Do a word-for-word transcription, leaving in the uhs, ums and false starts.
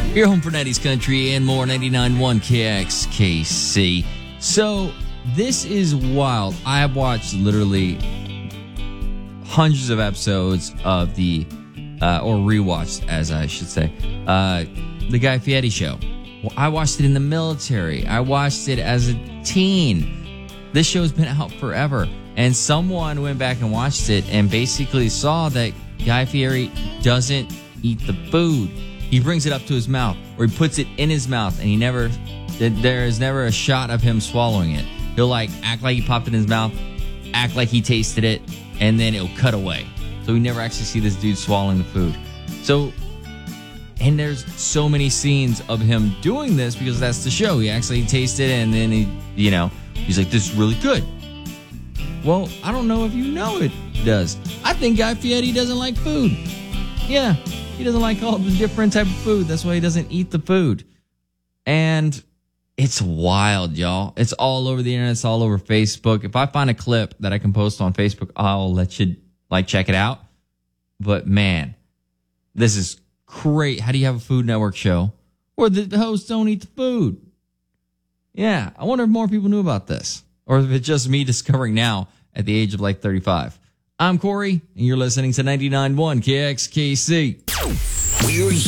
Your home for nineties country and more, ninety-nine point one K X K C. So, this is wild. I have watched literally hundreds of episodes of the, uh, or rewatched, as I should say, uh, the Guy Fieri show. Well, I watched it in the military. I watched it as a teen. This show's been out forever. And someone went back and watched it and basically saw that Guy Fieri doesn't eat the food. He brings it up to his mouth, or he puts it in his mouth, and he never, there is never a shot of him swallowing it. He'll like act like he popped it in his mouth, act like he tasted it, and then it'll cut away. So we never actually see this dude swallowing the food. So, and there's so many scenes of him doing this because that's the show. He actually tasted it, and then he, you know, he's like, this is really good. Well, I don't know if you know it does. I think Guy Fieri doesn't like food. Yeah. He doesn't like all the different type of food. That's why he doesn't eat the food. And it's wild, y'all. It's all over the internet. It's all over Facebook. If I find a clip that I can post on Facebook, I'll let you like check it out. But man, this is great. How do you have a Food Network show where the hosts don't eat the food? Yeah, I wonder if more people knew about this, or if it's just me discovering now at the age of like thirty-five. I'm Corey, and you're listening to ninety-nine point one K X K C. We're